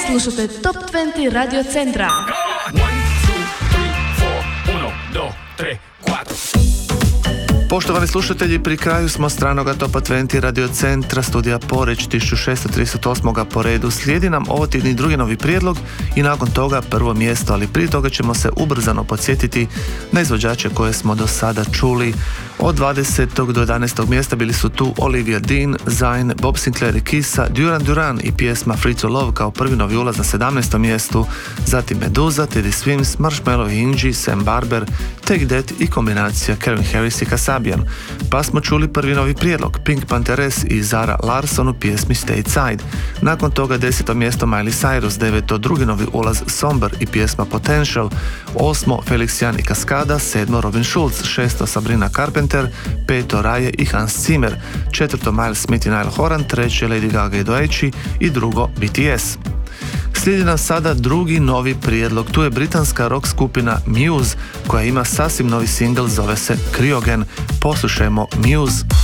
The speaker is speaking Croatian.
Slušate Top 20 Radio Centra. 1, 2, 3, 4, 1, 2, 3, 4. Poštovani slušatelji, pri kraju smo stranoga Topa 20 Radio Centra, studija Poreć 1638. po redu. Slijedi nam ovotjedni drugi novi prijedlog i nakon toga prvo mjesto, ali prije toga ćemo se ubrzano podsjetiti na izvođače koje smo do sada čuli. Od 20. do 11. mjesta bili su tu Olivia Dean, Zayn, Bob Sinclair i Kissa, Duran Duran i pjesma Free to Love kao prvi novi ulaz na 17. mjestu, zatim Meduza, Teddy Swims, Marshmello i Ingi, Sam Barber, Take That i kombinacija Calvin Harris i Kasabian. Pa smo čuli prvi novi prijedlog, Pink Panthers i Zara Larsson u pjesmi Stateside. Nakon toga 10. mjesto Miley Cyrus, 9. drugi novi ulaz Somber i pjesma Potential, 8. Felix Jan i Kaskada, 7. Robin Schulz, 6. Sabrina Carpenter, 5. Raje i Hans Zimmer, 4. Miles Smith i Niall Horan, 3. Lady Gaga i Doechi i 2. BTS. Slijedi nam sada drugi novi prijedlog. Tu je britanska rock skupina Muse koja ima sasvim novi singl, zove se Cryogen. Poslušajmo Muse.